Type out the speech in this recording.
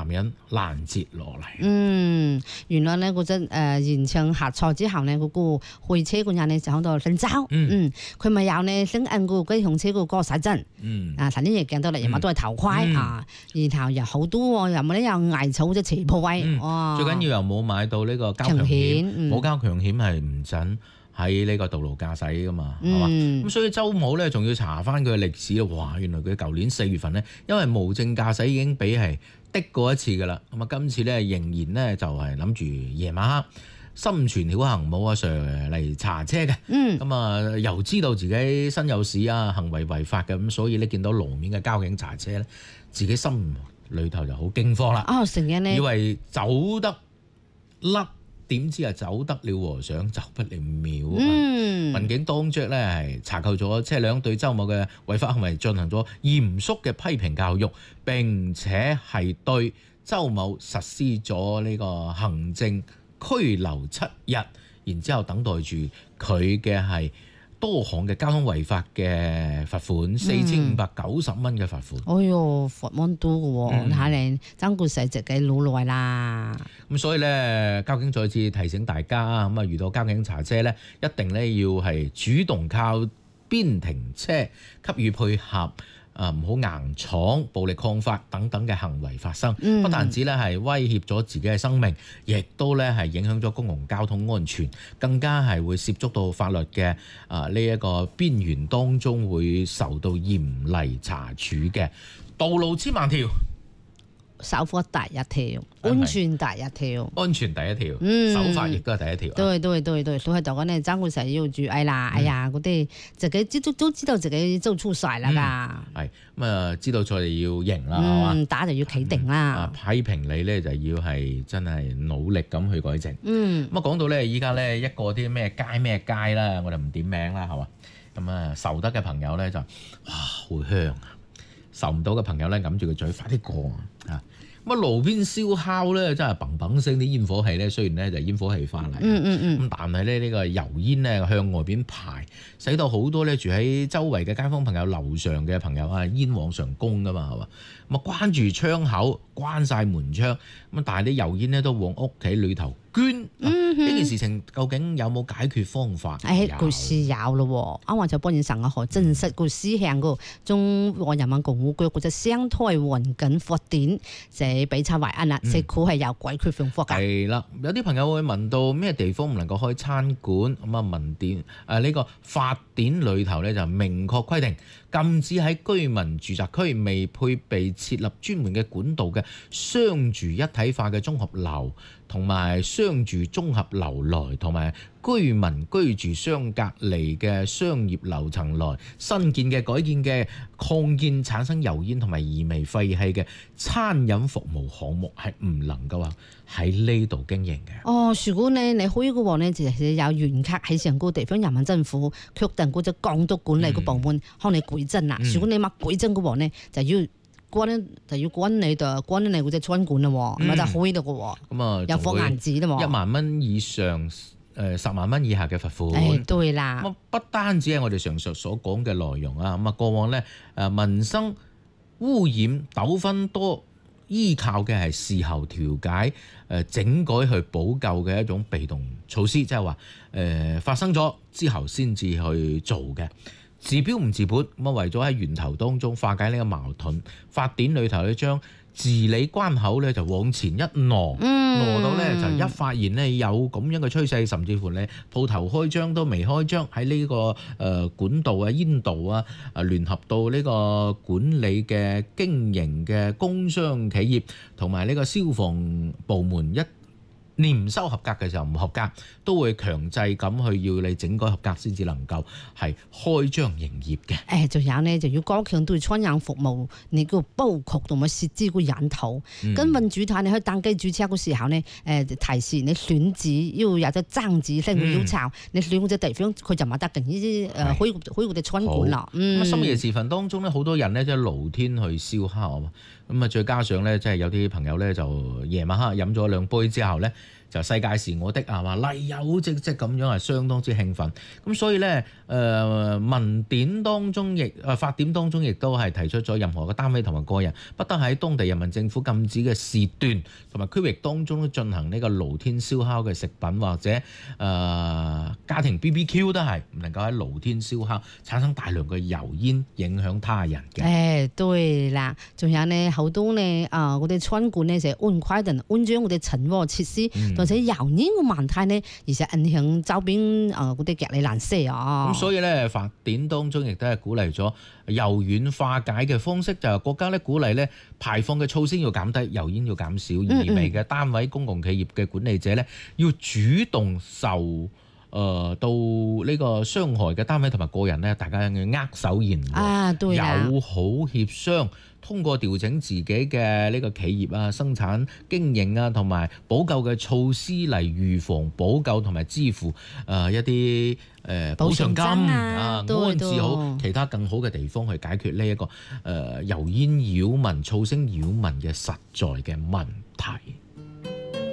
男人攔截落嚟。 原來咧嗰陣現場下錯之後呢，嗰個開車嗰人呢就喺度瞓覺。佢咪有呢升按個嗰紅車個過曬陣。頭先亦見到啦，又買都係頭盔啊，然後又好多又冇咧有危草即斜坡位。 最緊要又冇買到呢個交強險，冇交強險係唔準喺呢個道路駕駛噶嘛，係嘛？咁所以周某咧仲要查翻佢嘅歷史咯。哇！原來佢舊年4月份咧，因為無證駕駛已經俾係的過一次噶啦。咁啊，今次咧仍然咧就係諗住夜晚黑心存僥倖冇阿 Sir 嚟查車嘅。咁啊，又知道自己身有事啊，行為違法嘅，咁所以咧見到路面嘅交警查車咧，自己心裏頭就好驚慌啦。成日咧以為走得甩。點知走得了和尚走不了廟。民警當着咧係查扣咗車輛，對周某嘅違法行為進行咗嚴肅嘅批評教育，並且係對周某實施咗呢個行政拘留7日，然之後等待住佢嘅係多項嘅交通違法嘅罰款，4590蚊嘅罰款。哎呦，罰蠻多嘅喎，睇嚟爭過細隻嘅老耐啦。 咁所以咧，交警再次提醒大家，咁啊遇到交警查車咧，一定咧要係主動靠邊停車，給予配合。唔好硬闖、暴力抗法等等嘅行為發生，不但止咧係威脅咗自己嘅生命，亦都咧係影響咗公共交通安全，更加係會涉足到法律嘅呢一個邊緣當中，會受到嚴厲查處嘅。道路千萬條， 守法第一條，安全第一條， 安全第一條，守法亦都係第一條。 對，所以就講呢，爭嗰時候要注意啦。哎呀，嗰啲自己都知道自己做錯晒啦㗎。係咁啊，知道錯就要認啦，係嘛？ 打就要企定啦。 批評你咧就要係真係努力咁去改正。咁啊講到咧，依家咧一個啲咩街啦，我哋唔點名啦，係嘛？咁啊受得嘅朋友咧就哇好香啊！受唔到嘅朋友咧，揞住個嘴，快啲過啊！咁啊，路邊燒烤咧，真係砰砰聲啲煙火氣咧，雖然咧就煙火氣翻嚟，咁但係咧呢個油煙咧向外邊排，使到好多咧住喺周圍嘅街坊朋友樓上嘅朋友啊，煙往上攻噶嘛，係嘛？咁啊關住窗口，關晒門窗，咁但係啲油煙咧都往屋企裏頭捐。呢件事情究竟有冇解決方法？ 故事有咯，啱話就幫人上個學正式個思想個中華人民共和國嗰隻雙胎環境發展就俾差為啱啦，社區係有解決方法㗎。係啦， 有啲朋友會問到咩地方唔能夠開餐館，咁啊民典呢個法典裏頭咧就明確規定，禁止喺居民住宅區未配備設立專門嘅管道嘅商住一體化嘅綜合樓，同埋商住綜合樓內，同埋居民居住相隔離嘅商業樓層內新建嘅、改建嘅、擴建產生油煙同埋異味廢氣嘅餐飲服務項目係唔能夠喺呢度經營嘅。 如果你開嘅話呢，就係有嚴格喺成個地方人民政府確定嗰隻港督管理嘅部門向你舉證啦。如果你冇舉證嘅話呢，就要關你嗰隻餐館啦，咁就開到嘅。咁啊，有放銀紙啦，1 萬蚊以上10萬蚊以下嘅罰款。 對啦。 咁不單止係我哋上述所講嘅內容啊，咁啊過往咧民生污染糾紛多依靠嘅係事後調解整改去補救嘅一種被動措施，即係話發生咗之後先至去做嘅。治標唔治本，咁啊為咗喺源頭當中化解呢個矛盾，法典裏頭咧將治理關口咧就往前一挪到咧就一發現咧有咁樣嘅趨勢，甚至乎咧鋪頭開張都未開張，喺呢個管道啊、煙道啊聯合到呢個管理嘅經營嘅工商企業同埋呢個消防部門一年收合格嘅時候唔合格，都會強制咁去要你整改合格先至能夠係開張營業嘅。 仲有呢，就要加強對餐飲服務你個佈局同埋設置個引導。跟民主派你去登記註冊嘅時候呢，提示你選址要有隻爭址性嘅要求，你選嗰隻地方佢就唔得嘅呢啲開嗰啲餐館啦。 深夜時分當中呢，好多人呢即係露天去燒烤啊嘛，咁啊再加上呢，即係有啲朋友呢，就夜晚黑飲咗2杯之後呢， 就世界是我的係嘛，例有積積咁樣係相當之興奮。咁所以咧文典當中法典當中亦都係提出咗任何嘅單位同埋個人不得喺當地人民政府禁止嘅時段同埋區域當中進行呢個露天燒烤嘅食品，或者家庭 BBQ 都係唔能夠喺露天燒烤，產生大量嘅油煙影響他人嘅。 對啦，仲有呢好多呢我哋餐館呢就安規定安裝我哋陳火設施，而且油煙嘅問題呢，而且影響周邊嗰啲隔離欄舍啊。 咁所以咧法典當中亦都係鼓勵咗油軟化解嘅方式，就係國家咧鼓勵咧排放嘅措施要減低，油煙要減少，而微嘅單位公共企業嘅管理者咧要主動受到呢個傷害嘅單位同埋個人咧，大家要握手言和，友好協商，通過調整自己嘅呢個企業啊、生產經營啊同埋補救嘅措施嚟預防補救同埋支付一啲補償金安置好其他更好嘅地方去解決呢一個油煙擾民、噪聲擾民嘅實在嘅問題。